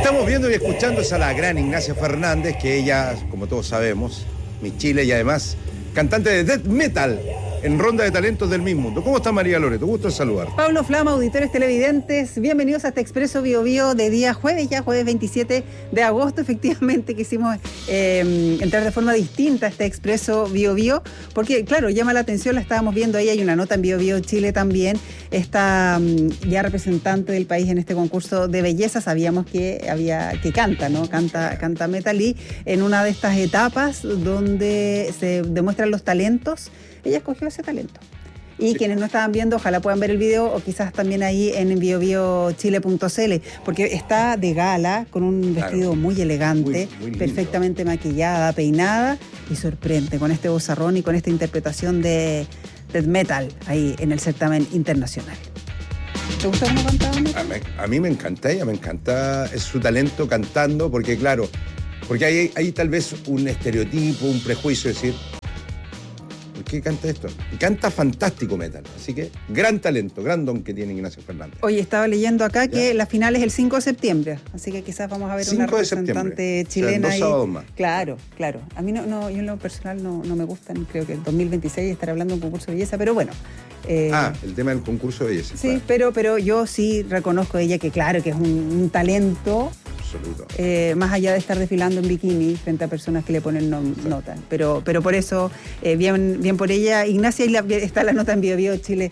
Estamos viendo y escuchando a la gran Ignacia Fernández, que ella, como todos sabemos, Miss Chile y además cantante de death metal en Ronda de Talentos del Miss Mundo. ¿Cómo está María Loreto? Gusto en saludar. Pablo Flama, auditores televidentes, bienvenidos a este Expreso Bio Bio de día jueves, ya jueves 27 de agosto. Efectivamente quisimos entrar de forma distinta a este Expreso Bio Bio, porque claro, llama la atención, la estábamos viendo ahí, hay una nota en Bio Bio Chile también, esta ya representante del país en este concurso de belleza, sabíamos que canta, ¿no? Canta metal, y en una de estas etapas donde se demuestran los talentos, ella escogió ese talento. Y sí, quienes no estaban viendo, ojalá puedan ver el video o quizás también ahí en biobiochile.cl, porque está de gala con un vestido muy elegante, muy perfectamente maquillada, peinada, y sorprende con este vozarrón y con esta interpretación de death metal ahí en el certamen internacional. ¿Te gusta cómo cantaba? A mí me encanta ella, me encanta su talento cantando, porque claro, porque hay tal vez un estereotipo, un prejuicio, es decir, ¿por qué canta esto? Y canta fantástico metal, así que gran talento, gran don que tiene Ignacia Fernández. Oye, estaba leyendo acá que la final es el 5 de septiembre, así que quizás vamos a ver una representante chilena, o sea, 2 sábados más. Claro. A mí no, yo en lo personal no me gustan, creo que en 2026 estaré hablando de un concurso de belleza, pero bueno. El tema del concurso de belleza. Sí, claro. pero yo sí reconozco a ella que claro, que es un talento absoluto. Más allá de estar desfilando en bikini frente a personas que le ponen nota. Pero por eso, bien por ella, Ignacia, y está la nota en biobiochile.cl.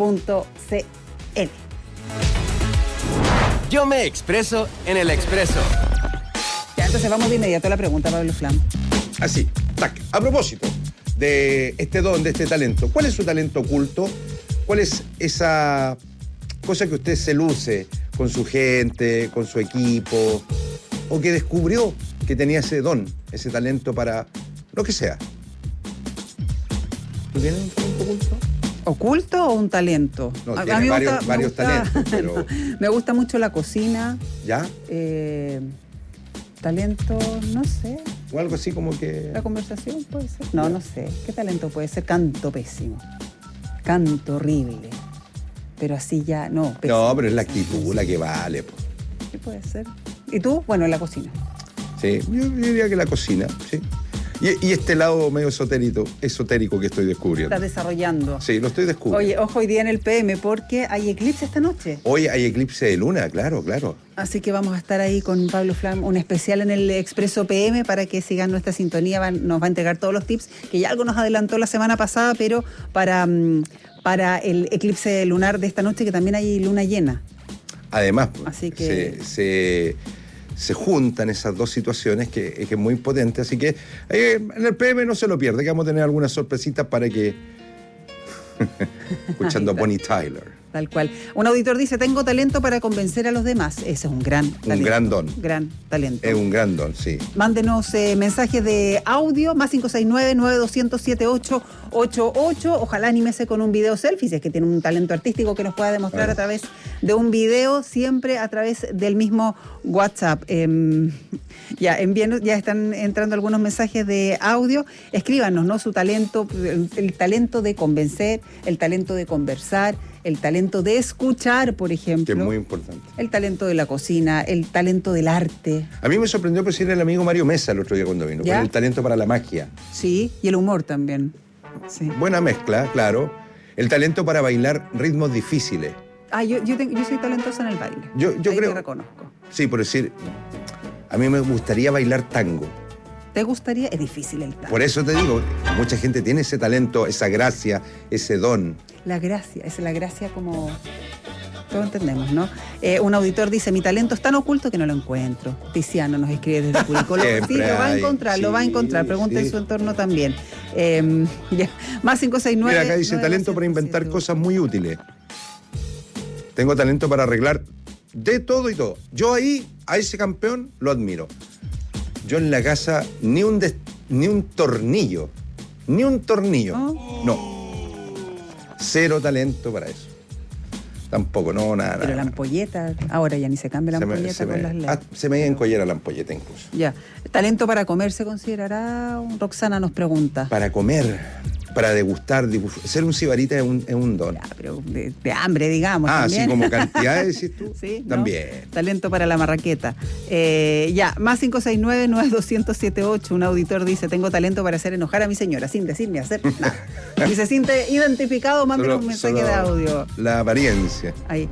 Yo me expreso en el Expreso. Ya, entonces vamos de inmediato a la pregunta, Pablo Flam. Así, tac. A propósito de este don, de este talento, ¿cuál es su talento oculto? ¿Cuál es esa cosa que usted se luce con su gente, con su equipo, o que descubrió que tenía ese don, ese talento para lo que sea? ¿Tú tienes un talento oculto? ¿Oculto o un talento? No, tiene varios talentos, pero... Me gusta mucho la cocina. ¿Ya? Talento, no sé. O algo así como que... La conversación puede ser. No sé. ¿Qué talento puede ser? Canto pésimo. Canto horrible. Pero así ya, no. Pésimo. No, pero es la actitud la que vale. Po. ¿Qué puede ser? ¿Y tú? Bueno, en la cocina. Sí, yo diría que la cocina, sí. Y este lado medio esotérico que estoy descubriendo. Estás desarrollando. Sí, lo estoy descubriendo. Oye, ojo hoy día en el PM porque hay eclipse esta noche. Hoy hay eclipse de luna, claro. Así que vamos a estar ahí con Pablo Flam, un especial en el Expreso PM para que sigan nuestra sintonía. Nos va a entregar todos los tips, que ya algo nos adelantó la semana pasada, pero para el eclipse lunar de esta noche, que también hay luna llena. Además, así que se juntan esas dos situaciones que es muy potente, así que en el PM no se lo pierde, que vamos a tener algunas sorpresitas para que... escuchando a Bonnie Tyler. Tal cual. Un auditor dice, tengo talento para convencer a los demás. Ese es un gran talento. Un gran don. Gran talento. Es un gran don, sí. Mándenos mensajes de audio, más 569-9200-7888. Ojalá anímese con un video selfie, si es que tiene un talento artístico que nos pueda demostrar a través de un video, siempre a través del mismo WhatsApp. Ya están entrando algunos mensajes de audio. Escríbanos, ¿no? Su talento, el talento de convencer, el talento de conversar, el talento de escuchar, por ejemplo. Que es muy importante. El talento de la cocina, el talento del arte. A mí me sorprendió decir el amigo Mario Mesa el otro día cuando vino, con el talento para la magia. Sí, y el humor también. Sí. Buena mezcla, claro. El talento para bailar ritmos difíciles. Yo soy talentosa en el baile. Yo creo. Te reconozco. Sí, por decir, a mí me gustaría bailar tango. ¿Te gustaría? Es difícil el tango. Por eso te digo, mucha gente tiene ese talento, esa gracia, ese don. La gracia, es la gracia como... Todos entendemos, ¿no? Un auditor dice, mi talento es tan oculto que no lo encuentro. Tiziano nos escribe desde Curicó. Sí, lo va a encontrar. Pregunta en su entorno también. Más 569... Mira, acá dice, talento para inventar cosas muy útiles. Tengo talento para arreglar de todo y todo. Yo ahí, a ese campeón, lo admiro. Yo en la casa, ni un tornillo. Ni un tornillo. ¿Oh? No. Cero talento para eso. Tampoco, no, nada. Pero la ampolleta, ahora ya ni se cambia la ampolleta con las letras. Se me encollera la ampolleta incluso. Ya. ¿Talento para comer se considerará? Roxana nos pregunta. Para comer para degustar, ser un sibarita es un don. Ya, pero de hambre, digamos. También. Sí, como cantidad, decís tú. Sí, también. ¿no? Talento para la marraqueta. Ya, más 569-920078. Un auditor dice, tengo talento para hacer enojar a mi señora, sin decirme hacer nada. Y se siente identificado, mándenos un mensaje de audio. La apariencia. Ahí.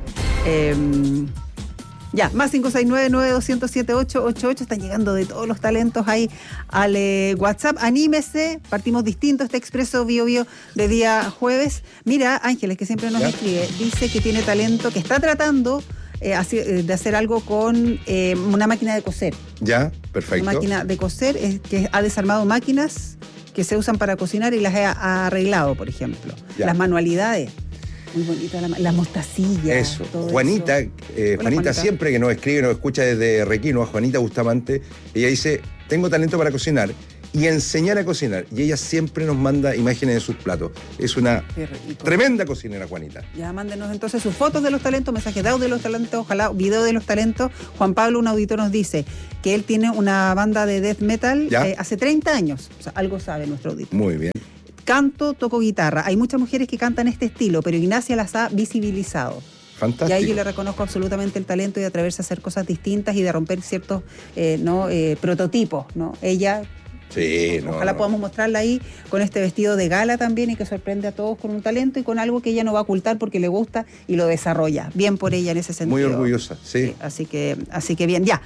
Ya, más 569-92007888. Están llegando de todos los talentos ahí al WhatsApp. Anímese, partimos distinto este Expreso Bio Bio de día jueves. Mira, Ángeles, que siempre nos escribe, dice que tiene talento, que está tratando de hacer algo con una máquina de coser. Ya, perfecto. Una máquina de coser que ha desarmado máquinas que se usan para cocinar y las ha arreglado, por ejemplo. Ya. Las manualidades. Muy bonita la mostacilla. Eso. Juanita, Juanita siempre que nos escribe, nos escucha desde Requino, a Juanita Bustamante, ella dice, tengo talento para cocinar y enseñar a cocinar. Y ella siempre nos manda imágenes de sus platos. Es una tremenda cocinera, Juanita. Ya, mándenos entonces sus fotos de los talentos, mensajes de audio de los talentos, ojalá video de los talentos. Juan Pablo, un auditor, nos dice que él tiene una banda de death metal hace 30 años. O sea, algo sabe nuestro auditor. Muy bien. Canto, toco guitarra. Hay muchas mujeres que cantan este estilo, pero Ignacia las ha visibilizado. Fantástico. Y ahí yo le reconozco absolutamente el talento y de atreverse a hacer cosas distintas y de romper ciertos prototipos, ¿no? Ella... Sí, ojalá podamos mostrarla ahí con este vestido de gala también y que sorprende a todos con un talento y con algo que ella no va a ocultar porque le gusta y lo desarrolla. Bien por ella en ese sentido. Muy orgullosa, sí. Así que bien, ya.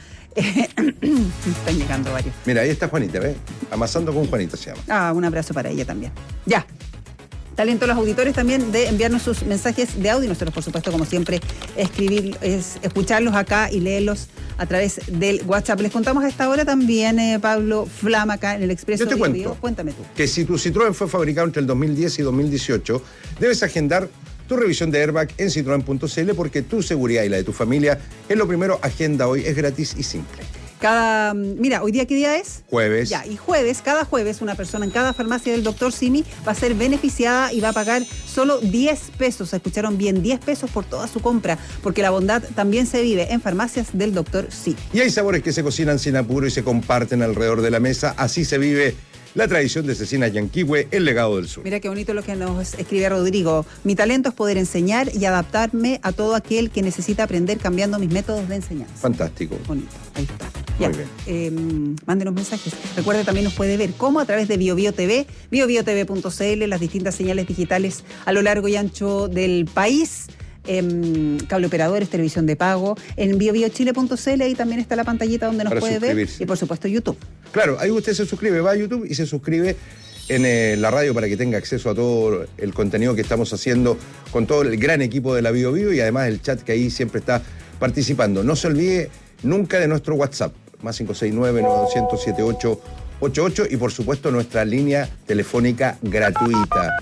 Están llegando varios. Mira, ahí está Juanita, ¿ves? Amasando con Juanita se llama. Un abrazo para ella también. Ya. Talento a los auditores también de enviarnos sus mensajes de audio y nosotros, por supuesto, como siempre, escucharlos acá y leerlos a través del WhatsApp. Les contamos a esta hora también, Pablo Flama, acá en el Expreso. Yo te cuento. Cuéntame tú. Que si tu Citroën fue fabricado entre el 2010 y 2018, debes agendar tu revisión de airbag en citroen.cl porque tu seguridad y la de tu familia es lo primero. Agenda hoy, es gratis y simple. Mira, ¿hoy día qué día es? Jueves. Ya, y cada jueves, una persona en cada farmacia del Dr. Simi va a ser beneficiada y va a pagar solo 10 pesos. Escucharon bien, 10 pesos por toda su compra, porque la bondad también se vive en farmacias del Dr. Simi. Y hay sabores que se cocinan sin apuro y se comparten alrededor de la mesa. Así se vive la tradición de Cecina Yanquihue, el legado del sur. Mira qué bonito lo que nos escribe Rodrigo. Mi talento es poder enseñar y adaptarme a todo aquel que necesita aprender cambiando mis métodos de enseñanza. Fantástico. Bonito, ahí está. Ya. Muy bien. Mándenos mensajes. Recuerde, también nos puede ver cómo a través de BioBio TV, biobiotv.cl, las distintas señales digitales a lo largo y ancho del país. Cable operadores, televisión de pago, en biobiochile.cl, ahí también está la pantallita donde nos puede ver, y por supuesto YouTube. Claro, ahí usted se suscribe, va a YouTube y se suscribe en la radio para que tenga acceso a todo el contenido que estamos haciendo con todo el gran equipo de la Bio Bio y además el chat que ahí siempre está participando. No se olvide nunca de nuestro WhatsApp, más 569-900-7888 y por supuesto nuestra línea telefónica gratuita,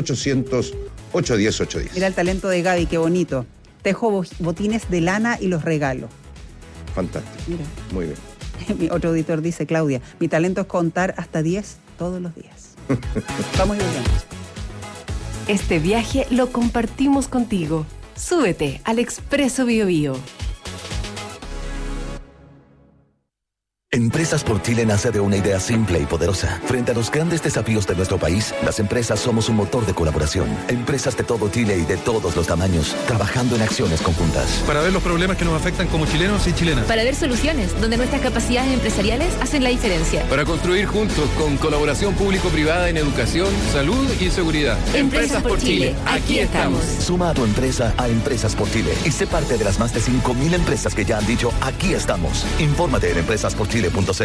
800-810-810. Mira el talento de Gaby, qué bonito. Tejo botines de lana y los regalo. Fantástico. Mira. Muy bien. Mi otro auditor dice, Claudia, mi talento es contar hasta 10 todos los días. Vamos y volvemos. Este viaje lo compartimos contigo. Súbete al Expreso Bio Bio. Empresas por Chile nace de una idea simple y poderosa. Frente a los grandes desafíos de nuestro país, las empresas somos un motor de colaboración. Empresas de todo Chile y de todos los tamaños, trabajando en acciones conjuntas. Para ver los problemas que nos afectan como chilenos y chilenas. Para ver soluciones donde nuestras capacidades empresariales hacen la diferencia. Para construir juntos con colaboración público-privada en educación, salud y seguridad. Empresas por Chile, aquí estamos. Suma a tu empresa a Empresas por Chile y sé parte de las más de 5.000 empresas que ya han dicho aquí estamos. Infórmate en empresasporchile.cl.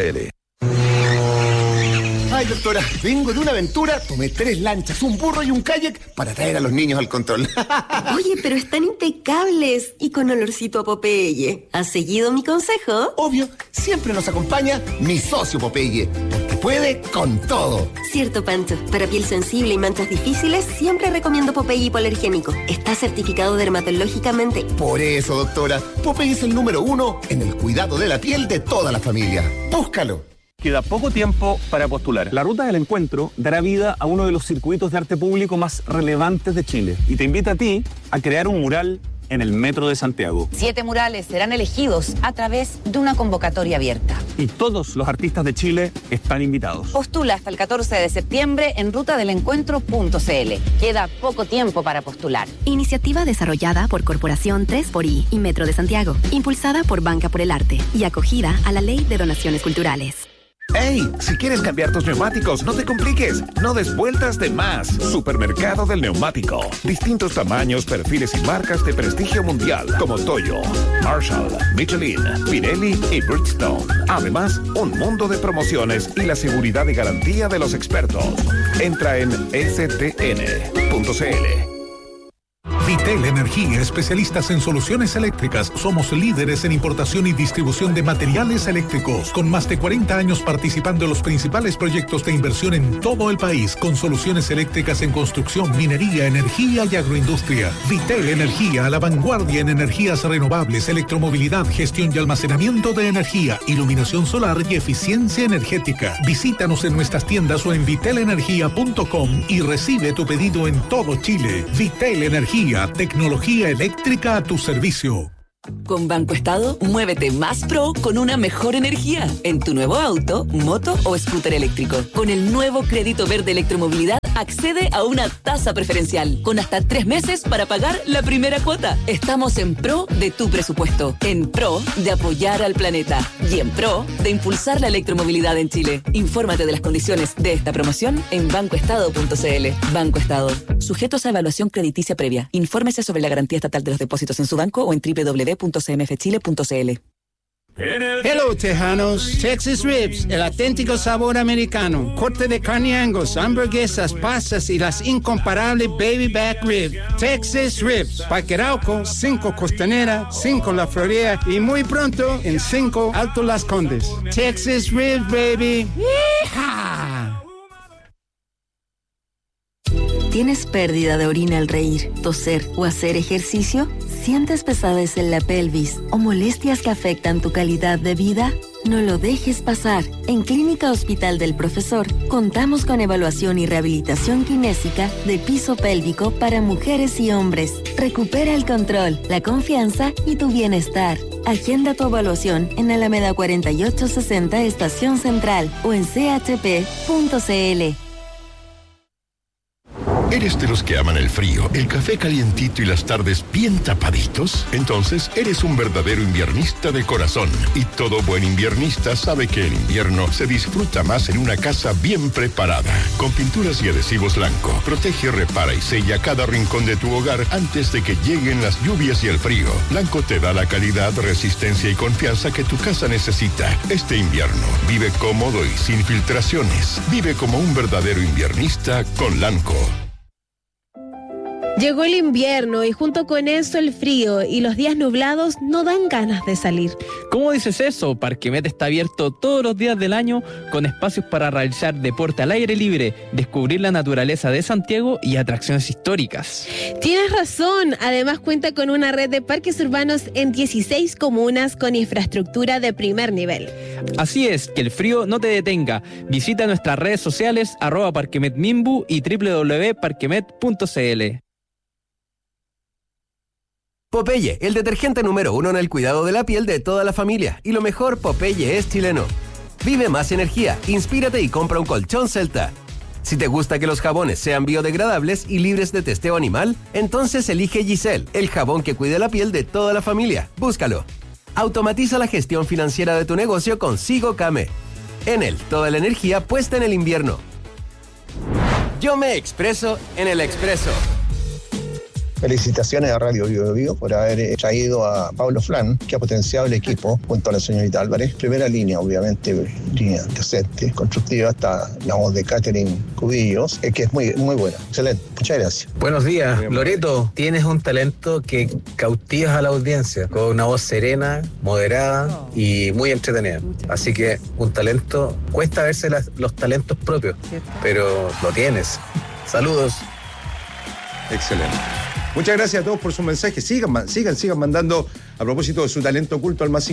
Ay, doctora, vengo de una aventura, tomé 3 lanchas, un burro y un kayak para traer a los niños al control. Oye, pero están impecables y con olorcito a Popeye. ¿Has seguido mi consejo? Obvio, siempre nos acompaña mi socio Popeye, porque puede con todo. Cierto, Pancho. Para piel sensible y manchas difíciles, siempre recomiendo Popeye hipoalergénico. Está certificado dermatológicamente. Por eso, doctora, Popeye es el número 1 en el cuidado de la piel de toda la familia. Búscalo. Queda poco tiempo para postular. La Ruta del Encuentro dará vida a uno de los circuitos de arte público más relevantes de Chile y te invita a ti a crear un mural en el Metro de Santiago. 7 murales serán elegidos a través de una convocatoria abierta. Y todos los artistas de Chile están invitados. Postula hasta el 14 de septiembre en rutadelencuentro.cl. Queda poco tiempo para postular. Iniciativa desarrollada por Corporación 3xI y Metro de Santiago, impulsada por Banca por el Arte y acogida a la Ley de Donaciones Culturales. ¡Hey! Si quieres cambiar tus neumáticos, no te compliques. No des vueltas de más. Supermercado del Neumático. Distintos tamaños, perfiles y marcas de prestigio mundial como Toyo, Marshall, Michelin, Pirelli y Bridgestone. Además, un mundo de promociones y la seguridad y garantía de los expertos. Entra en stn.cl. Vitel Energía, especialistas en soluciones eléctricas. Somos líderes en importación y distribución de materiales eléctricos, con más de 40 años participando en los principales proyectos de inversión en todo el país, con soluciones eléctricas en construcción, minería, energía y agroindustria. Vitel Energía, a la vanguardia en energías renovables, electromovilidad, gestión y almacenamiento de energía, iluminación solar y eficiencia energética. Visítanos en nuestras tiendas o en vitelenergia.com y recibe tu pedido en todo Chile. Vitel Energía, tecnología eléctrica a tu servicio. Con Banco Estado, muévete más pro con una mejor energía en tu nuevo auto, moto o scooter eléctrico. Con el nuevo crédito verde electromovilidad, accede a una tasa preferencial con hasta 3 meses para pagar la primera cuota. Estamos en pro de tu presupuesto, en pro de apoyar al planeta y en pro de impulsar la electromovilidad en Chile. Infórmate de las condiciones de esta promoción en bancoestado.cl. Banco Estado. Sujetos a evaluación crediticia previa. Infórmese sobre la garantía estatal de los depósitos en su banco o en www.cmfchile.cl. Hello, Tejanos. Texas Ribs, el auténtico sabor americano. Corte de carne Angus, hamburguesas, pastas y las incomparables Baby Back Ribs. Texas Ribs. Parque Arauco, 5 Costanera, 5 La Florida y muy pronto en 5 Alto Las Condes. Texas Ribs, baby. ¡Yeehaw! ¿Tienes pérdida de orina al reír, toser o hacer ejercicio? ¿Sientes pesadez en la pelvis o molestias que afectan tu calidad de vida? No lo dejes pasar. En Clínica Hospital del Profesor contamos con evaluación y rehabilitación kinésica de piso pélvico para mujeres y hombres. Recupera el control, la confianza y tu bienestar. Agenda tu evaluación en Alameda 4860 Estación Central o en chp.cl. ¿Eres de los que aman el frío, el café calientito y las tardes bien tapaditos? Entonces, eres un verdadero inviernista de corazón. Y todo buen inviernista sabe que el invierno se disfruta más en una casa bien preparada. Con pinturas y adhesivos Lanco, protege, repara y sella cada rincón de tu hogar antes de que lleguen las lluvias y el frío. Lanco te da la calidad, resistencia y confianza que tu casa necesita. Este invierno, vive cómodo y sin filtraciones. Vive como un verdadero inviernista con Lanco. Llegó el invierno y junto con eso el frío y los días nublados no dan ganas de salir. ¿Cómo dices eso? Parquemet está abierto todos los días del año con espacios para realizar deporte al aire libre, descubrir la naturaleza de Santiago y atracciones históricas. Tienes razón, además cuenta con una red de parques urbanos en 16 comunas con infraestructura de primer nivel. Así es, que el frío no te detenga. Visita nuestras redes sociales @parquemetmimbu y www.parquemet.cl. Popeye, el detergente número 1 en el cuidado de la piel de toda la familia. Y lo mejor, Popeye es chileno. Vive más energía, inspírate y compra un colchón Celta. Si te gusta que los jabones sean biodegradables y libres de testeo animal, entonces elige Giselle, el jabón que cuida la piel de toda la familia. Búscalo. Automatiza la gestión financiera de tu negocio con Sigo Kame. Enel, toda la energía puesta en el invierno. Yo me expreso en el Expreso. Felicitaciones a Radio Bio Bio por haber traído a Pablo Flan, que ha potenciado el equipo junto a la señorita Álvarez. Primera línea, obviamente, línea docente, constructiva, hasta la voz de Catherine Cubillos, que es muy, muy buena. Excelente. Muchas gracias. Buenos días, Loreto. Tienes un talento que cautivas a la audiencia, con una voz serena, moderada y muy entretenida. Así que un talento, cuesta verse los talentos propios, pero lo tienes. Saludos. Excelente. Muchas gracias a todos por sus mensajes. Sigan mandando a propósito de su talento oculto al más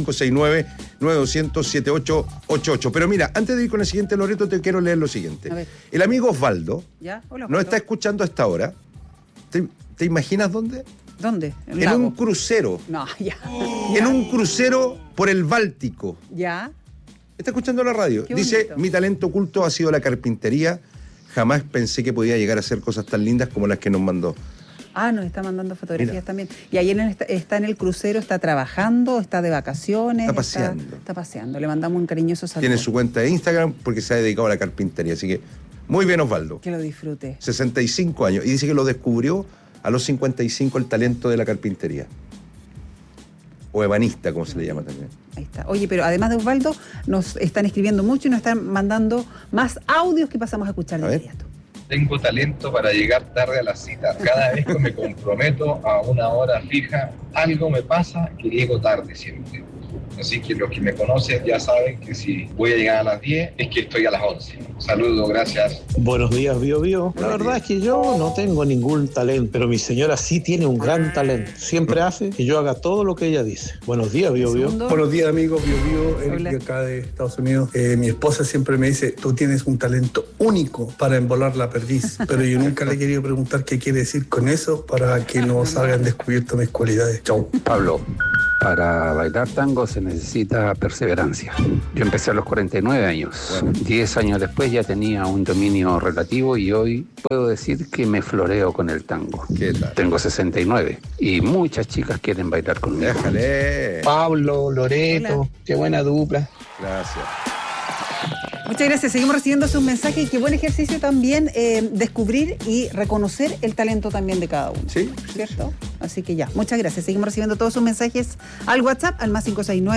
569-9200-7888. Pero mira, antes de ir con el siguiente, Loreto, te quiero leer lo siguiente. El amigo Osvaldo nos está escuchando hasta ahora. ¿Te imaginas dónde? ¿Dónde? En un crucero. No, ya. En un crucero por el Báltico. Ya. Está escuchando la radio. Qué Dice, bonito. mi talento oculto ha sido la carpintería. Jamás pensé que podía llegar a hacer cosas tan lindas como las que nos mandó. Nos está mandando fotografías Mira. también. Y ayer está en el crucero, está trabajando, está de vacaciones. Está paseando. Está paseando. Le mandamos un cariñoso saludo. Tiene su cuenta de Instagram porque se ha dedicado a la carpintería. Así que, muy bien, Osvaldo. Que lo disfrute. 65 años. Y dice que lo descubrió a los 55 el talento de la carpintería. O ebanista, como se le llama también. Ahí está. Oye, pero además de Osvaldo, nos están escribiendo mucho y nos están mandando más audios que pasamos a escuchar de inmediato. Tengo talento para llegar tarde a la cita. Cada vez que me comprometo a una hora fija, algo me pasa que llego tarde siempre. Así que los que me conocen ya saben que si voy a llegar a las 10 es que estoy a las 11. Saludos, gracias. Buenos días, Bio. La verdad es que yo no tengo ningún talento, pero mi señora sí tiene un gran talento. Siempre hace que yo haga todo lo que ella dice. Buenos días, Bio. Buenos días, amigos, Bio. Eric, acá de Estados Unidos. Mi esposa siempre me dice, tú tienes un talento único para embolar la perdiz, pero yo nunca le he querido preguntar qué quiere decir con eso para que no salgan descubiertas mis cualidades. Chau. Pablo, para bailar tango se necesita perseverancia. Yo empecé a los 49 años. 10 años después ya tenía un dominio relativo y hoy puedo decir que me floreo con el tango. ¿Qué tal? Tengo 69 y muchas chicas quieren bailar conmigo. Déjale. Pablo, Loreto, Hola. qué buena dupla. Gracias. Muchas gracias. Seguimos recibiendo sus mensajes y qué buen ejercicio también descubrir y reconocer el talento también de cada uno. Sí. ¿Cierto? Así que ya, muchas gracias. Seguimos recibiendo todos sus mensajes al WhatsApp, al más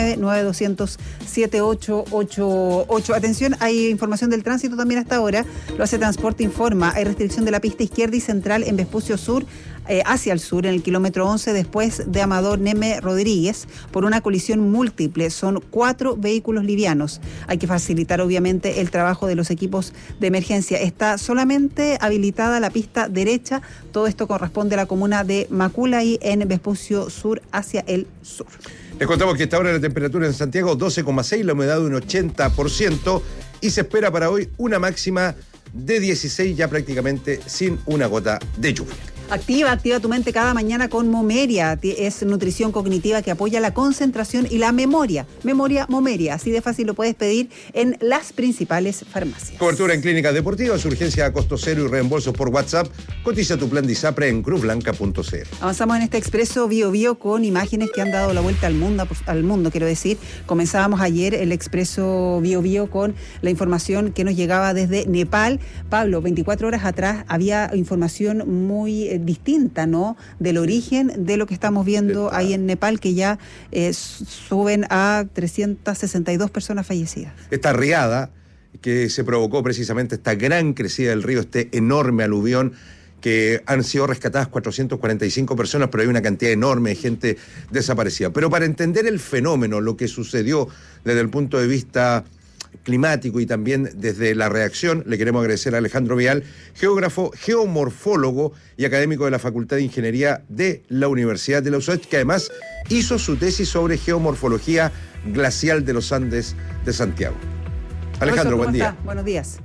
569-9200-7888. Atención, hay información del tránsito también hasta ahora. Lo hace Transporte Informa. Hay restricción de la pista izquierda y central en Vespucio Sur, hacia el sur, en el kilómetro 11, después de Amador Neme Rodríguez, por una colisión múltiple. Son 4 vehículos livianos. Hay que facilitar, obviamente, el trabajo de los equipos de emergencia. Está solamente habilitada la pista derecha. Todo esto corresponde a la comuna de Macula y en Vespucio Sur, hacia el sur. Les contamos que esta hora la temperatura en Santiago 12,6, la humedad de un 80% y se espera para hoy una máxima de 16, ya prácticamente sin una gota de lluvia. Activa tu mente cada mañana con Momeria. Es nutrición cognitiva que apoya la concentración y la memoria. Memoria Momeria. Así de fácil lo puedes pedir en las principales farmacias. Cobertura en clínicas deportivas, urgencia a costo cero y reembolsos por WhatsApp. Cotiza tu plan de ISAPRE en cruzblanca.cl. Avanzamos en este expreso Bio con imágenes que han dado la vuelta al mundo, quiero decir. Comenzábamos ayer el expreso Bio con la información que nos llegaba desde Nepal. Pablo, 24 horas atrás había información muy distinta, ¿no? Del origen de lo que estamos viendo ahí en Nepal, que ya suben a 362 personas fallecidas. Esta riada que se provocó precisamente esta gran crecida del río, este enorme aluvión, que han sido rescatadas 445 personas, pero hay una cantidad enorme de gente desaparecida. Pero para entender el fenómeno, lo que sucedió desde el punto de vista climático y también desde la reacción, le queremos agradecer a Alejandro Vial, geógrafo, geomorfólogo y académico de la Facultad de Ingeniería de la Universidad de la USACH, que además hizo su tesis sobre geomorfología glacial de los Andes de Santiago. Alejandro, buen día. Buenos días.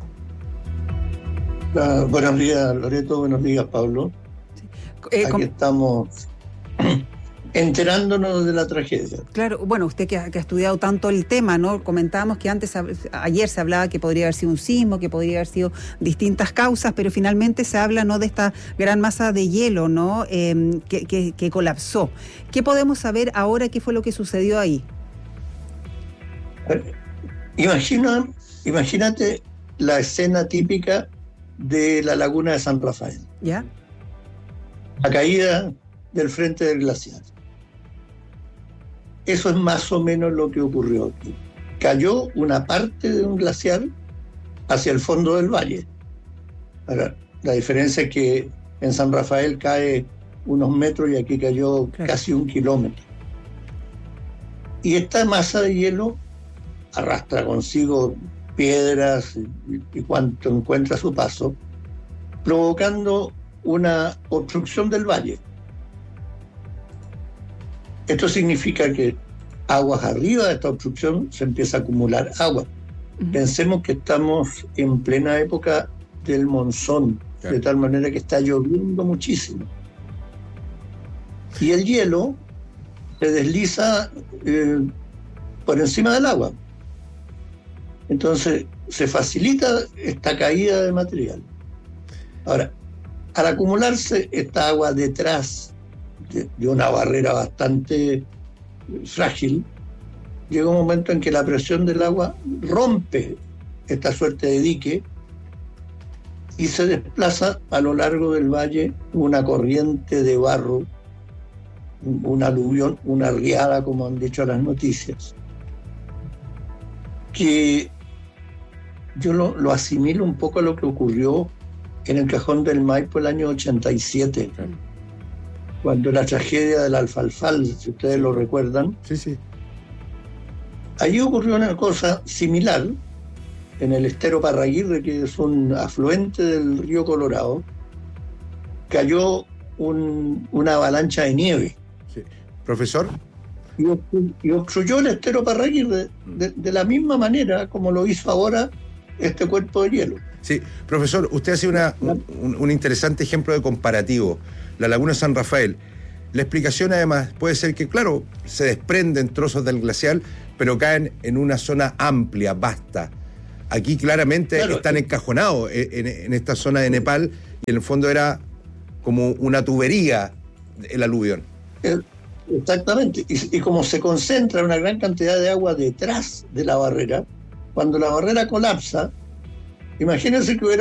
Buenos días, Loreto. Buenos días, Pablo. Aquí estamos enterándonos de la tragedia. Claro, bueno, usted que ha estudiado tanto el tema, ¿no? Comentábamos que ayer se hablaba que podría haber sido un sismo, que podría haber sido distintas causas, pero finalmente se habla, ¿no?, de esta gran masa de hielo, ¿no?, que colapsó. ¿Qué podemos saber ahora? ¿Qué fue lo que sucedió ahí? Imagínate la escena típica de la laguna de San Rafael. ¿Ya? La caída del frente del glaciar. Eso es más o menos lo que ocurrió aquí. Cayó una parte de un glaciar hacia el fondo del valle. Ahora, la diferencia es que en San Rafael cae unos metros y aquí cayó casi 1 kilómetro. Y esta masa de hielo arrastra consigo piedras y cuanto encuentra a su paso, provocando una obstrucción del valle. Esto significa que aguas arriba de esta obstrucción se empieza a acumular agua. Pensemos que estamos en plena época del monzón, de tal manera que está lloviendo muchísimo. Y el hielo se desliza por encima del agua. Entonces se facilita esta caída de material. Ahora, al acumularse esta agua detrás de una barrera bastante frágil, llega un momento en que la presión del agua rompe esta suerte de dique y se desplaza a lo largo del valle una corriente de barro, un aluvión, una riada, como han dicho las noticias, que yo lo asimilo un poco a lo que ocurrió en el Cajón del Maipo el año 87, cuando la tragedia del Alfalfal, si ustedes lo recuerdan. Sí. Allí ocurrió una cosa similar en el estero Parraguirre, que es un afluente del río Colorado. Cayó una avalancha de nieve. Sí. Profesor. Y obstruyó el estero Parraguirre de la misma manera como lo hizo ahora este cuerpo de hielo. Sí, profesor, usted hace un interesante ejemplo de comparativo. La laguna San Rafael. La explicación además puede ser que, claro, se desprenden trozos del glacial, pero caen en una zona amplia, vasta. Aquí claramente están encajonados en esta zona de Nepal, y en el fondo era como una tubería el aluvión. Exactamente, y como se concentra una gran cantidad de agua detrás de la barrera, cuando la barrera colapsa, imagínense que hubiera